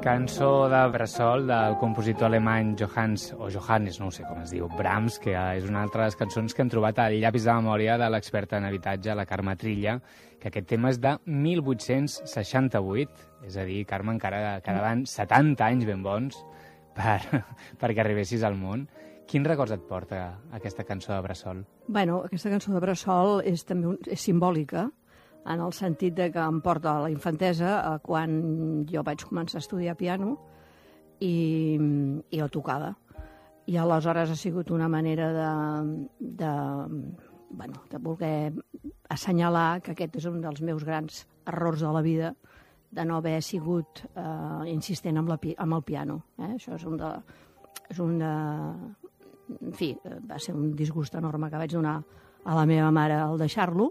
Cançó de Bressol del compositor alemany Johannes, no sé com es diu, Brahms, que és una altra de les cançons que hem trobat al llapis de memòria de l'experta en habitatge, la Carme Trilla, que aquest tema és de 1868, és a dir, Carme, encara quedaven 70 anys ben bons perquè arribessis al món. Quins records et porta aquesta cançó de Bressol? Bueno, aquesta cançó de Bressol és també és simbòlica, en el sentit de que em porta a la infantesa a quan jo vaig començar a estudiar piano i jo tocava. I aleshores ha sigut una manera de voler assenyalar que aquest és un dels meus grans errors de la vida, de no haver sigut insistent amb el piano. Això en fi, va ser un disgust enorme que vaig donar a la meva mare al deixar-lo,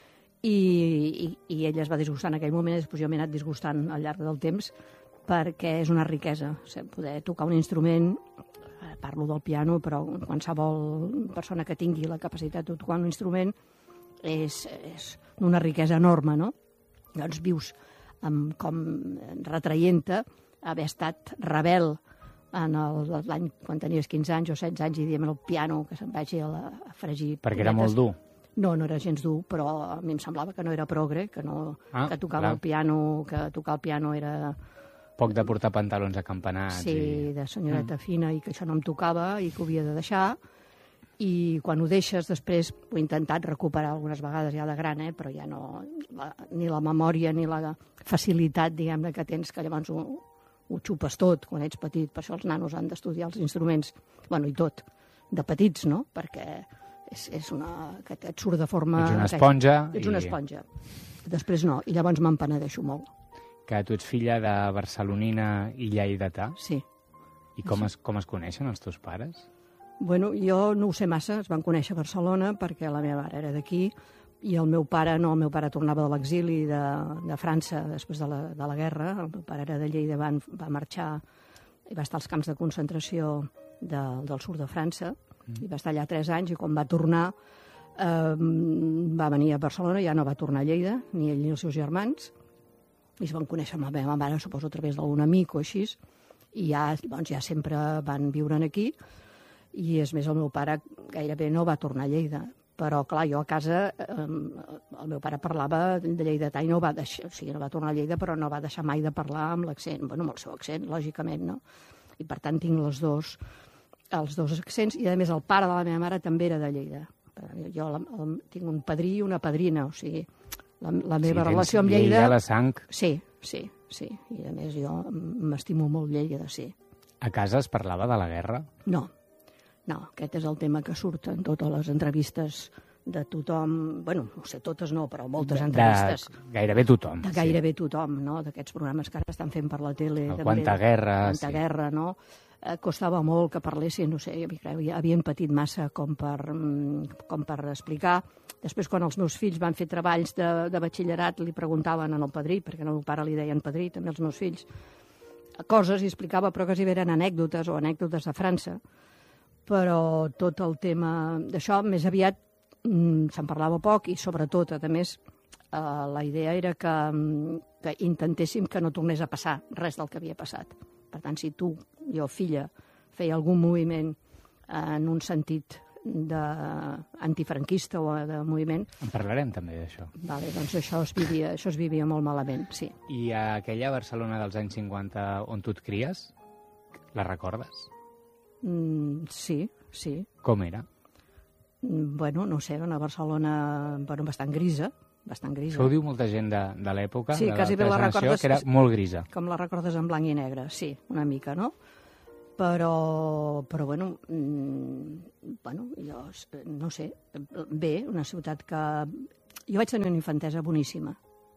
i ella es va disgustar en aquell moment, i després jo m'he anat disgustant al llarg del temps, perquè és una riquesa poder tocar un instrument. Parlo del piano, però qualsevol persona que tingui la capacitat de tocar un instrument és una riquesa enorme, no? Llavors vius com retraient-te haver estat rebel l'any quan tenies 15 anys o 16 anys i diem el piano, que se'n vagi a fregir. Perquè era molt dur. No era gens dur, però a mi em semblava que no era progre, que tocar el piano era... Poc de portar pantalons acampanats. Sí, de senyoreta fina, i que això no em tocava i que ho havia de deixar. I quan ho deixes, després ho he intentat recuperar algunes vegades ja de gran, però ja no... Ni la memòria ni la facilitat, diguem-ne, que tens, que llavors ho xupes tot quan ets petit. Per això els nanos han d'estudiar els instruments, i tot, de petits, no? Perquè... que et surt de forma... Ets una esponja. Ets una esponja. Després no, i llavors me'n penedeixo molt. Que tu ets filla de barcelonina i lleidatà? Sí. I com es coneixen els teus pares? Bueno, jo no ho sé massa, es van conèixer a Barcelona perquè la meva mare era d'aquí i el meu pare no, el meu pare tornava de l'exili de França després de la guerra. El meu pare era de Lleida, va marxar i va estar als camps de concentració del sud de França. I va estar allà 3 anys i quan va tornar va venir a Barcelona, ja no va tornar a Lleida, ni ell ni els seus germans, i es van conèixer amb la meva mare, suposo a través d'algun amic o així, i ja sempre van viure aquí, i és més, el meu pare gairebé no va tornar a Lleida, però clar, jo a casa el meu pare parlava de lleidatà i no va deixar, o sigui, no va tornar a Lleida, però no va deixar mai de parlar amb l'accent, amb el seu accent, lògicament, no? I per tant tinc els dos accents, i a més el pare de la meva mare també era de Lleida. Jo tinc un padrí i una padrina, o sigui, la meva relació amb Lleida... Lleida a la sang. Sí, i a més jo m'estimo molt Lleida, sí. A casa es parlava de la guerra? No, aquest és el tema que surt en totes les entrevistes de tothom, no sé, totes no, però moltes entrevistes. De gairebé tothom. De gairebé tothom, no? D'aquests programes que ara estan fent per la tele. Quanta guerra. Quanta guerra, no? Costava molt que parlessin, no sé, havien patit massa com per explicar. Després, quan els meus fills van fer treballs de batxillerat, li preguntaven al padrí, perquè al meu pare li deien padrí, també els meus fills, coses, i explicava, però quasi eren anècdotes o anècdotes de França. Però tot el tema d'això, més aviat, se'n parlava poc, i sobretot, a més, la idea era que intentéssim que no tornés a passar res del que havia passat. Per tant, si jo, filla, feia algun moviment en un sentit antifranquista o de moviment... En parlarem també d'això. Vale, doncs això es vivia molt malament, sí. I aquella Barcelona dels anys 50 on tu et cries, la recordes? Sí. Com era? No sé, una Barcelona bastant grisa. Això ho diu molta gent de l'època, sí, de la generació, que era molt grisa. Com la recordes en blanc i negre, sí, una mica, no? Però jo no sé, bé, una ciutat que... Jo vaig tenir una infantesa boníssima.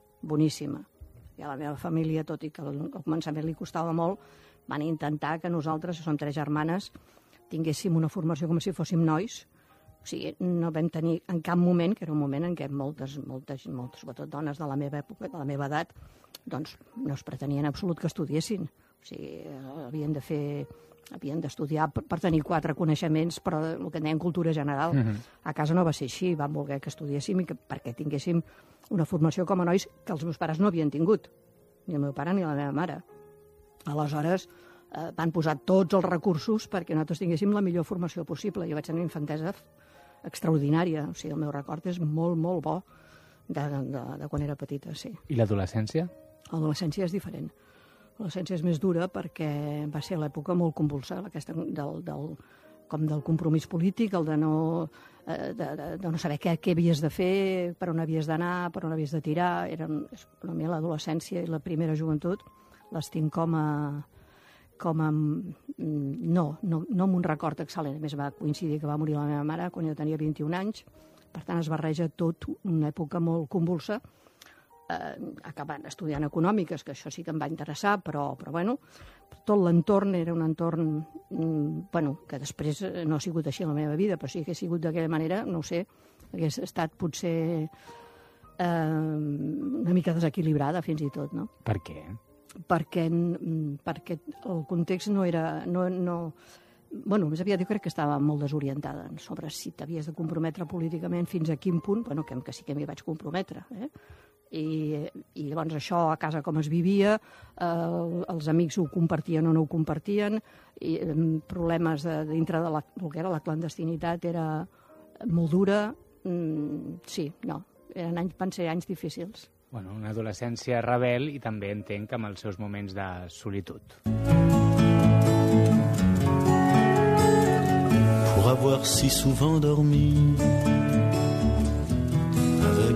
I a la meva família, tot i que al començament li costava molt, van intentar que nosaltres, que som 3 germanes, tinguéssim una formació com si fóssim nois. O sigui, no vam tenir en cap moment, que era un moment en què moltes, sobretot dones de la meva època, de la meva edat, doncs no es pretenien en absolut que estudiessin. O sigui, havien d'estudiar per tenir 4 coneixements, però el que en deien cultura general. A casa no va ser així, van voler que estudiéssim i perquè tinguéssim una formació com a nois que els meus pares no havien tingut, ni el meu pare ni la meva mare. Aleshores, van posar tots els recursos perquè nosaltres tinguéssim la millor formació possible. Jo vaig tenir una infantesa extraordinària, o sigui, el meu record és molt, molt bo de quan era petita, sí. I l'adolescència? L'adolescència és diferent. L'adolescència és més dura perquè va ser l'època molt convulsa, aquesta com del compromís polític, el de no saber què havies de fer, per on havies d'anar, per on havies de tirar. Per a mi l'adolescència i la primera joventut les tinc com a no amb un record excel·lent. A més, va coincidir que va morir la meva mare quan jo tenia 21 anys. Per tant, es barreja tot una època molt convulsa, acabant estudiant econòmiques, que això sí que em va interessar, però bueno, tot l'entorn era un entorn que després no ha sigut així en la meva vida, però sí que ha sigut d'aquella manera, no ho sé, hagués estat potser una mica desequilibrada fins i tot, no? Per què? Perquè el context no era... Bueno, més aviat jo crec que estava molt desorientada sobre si t'havies de comprometre políticament fins a quin punt, bueno, que sí que m'hi vaig comprometre, I llavors això a casa com es vivia, els amics ho compartien o no ho compartien, i problemes dintre de el que era la clandestinitat era molt dura, sí, no, van ser anys difícils. Bueno, una adolescència rebel i també entenc amb els seus moments de solitud. Pour avoir si souvent dormi